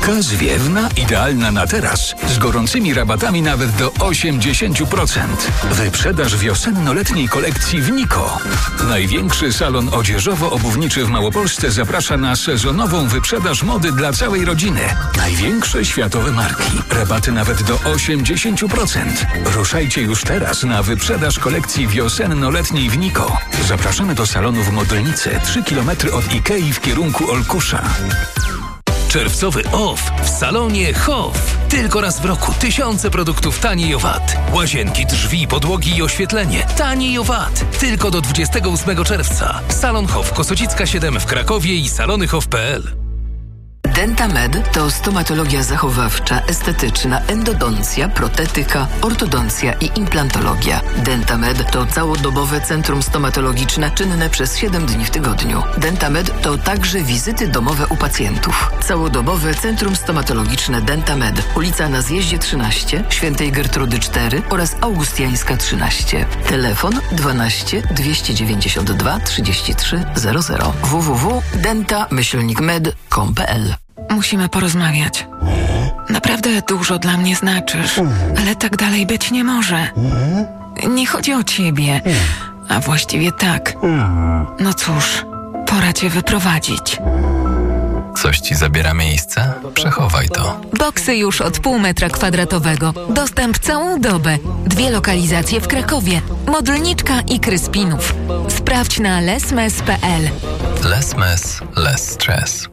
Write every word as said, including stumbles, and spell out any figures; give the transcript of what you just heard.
Lekka, zwiewna, idealna na teraz. Z gorącymi rabatami nawet do osiemdziesiąt procent. Wyprzedaż wiosenno-letniej kolekcji w Niko. Największy salon odzieżowo-obuwniczy w Małopolsce zaprasza na sezonową wyprzedaż mody dla całej rodziny. Największe światowe marki. Rabaty nawet do osiemdziesiąt procent. Ruszajcie już teraz na wyprzedaż kolekcji wiosenno-letniej w Niko. Zapraszamy do salonu w Modlnicy, trzy kilometry od Ikei w kierunku Olkusza. Czerwcowy off w salonie Hof. Tylko raz w roku tysiące produktów taniej o V A T. Łazienki, drzwi, podłogi i oświetlenie. Taniej o V A T. Tylko do dwudziestego ósmego czerwca. Salon Hof Kosocicka siedem w Krakowie i salony hof kropka p l. Dentamed to stomatologia zachowawcza, estetyczna, endodoncja, protetyka, ortodoncja i implantologia. Dentamed to całodobowe centrum stomatologiczne czynne przez siedem dni w tygodniu. Dentamed to także wizyty domowe u pacjentów. Całodobowe centrum stomatologiczne Dentamed. Ulica na Zjeździe trzynaście, Świętej Gertrudy cztery oraz Augustiańska trzynaście. Telefon dwanaście dwieście dziewięćdziesiąt dwa trzydzieści trzy zero zero. w w w kropka denta myślnik med kropka com kropka p l. Musimy porozmawiać. Naprawdę dużo dla mnie znaczysz, ale tak dalej być nie może. Nie chodzi o ciebie, a właściwie tak. No cóż, pora cię wyprowadzić. Coś ci zabiera miejsce? Przechowaj to. Boksy już od pół metra kwadratowego. Dostęp całą dobę. Dwie lokalizacje w Krakowie. Modlniczka i Kryspinów. Sprawdź na lesmes kropka p l. Less mess, less stress.